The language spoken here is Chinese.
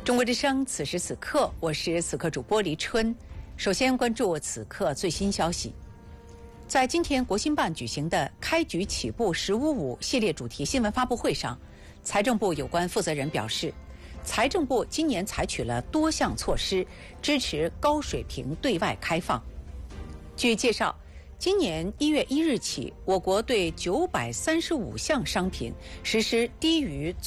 中国之声，此时此刻，我是此刻主播黎春。首先关注此刻最新消息。在今天国新办举行的“开局起步1055”系列主题新闻发布会上，财政部有关负责人表示，财政部今年采取了多项措施，支持高水平对外开放。据介绍，今年1月1日起，我国对935项商品实施低于